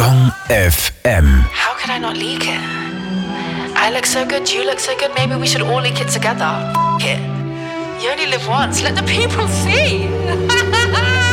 Gong FM. How could I not leak it? I look so good, you look so good, maybe we should all leak it together. F it. You only live once, let the people see.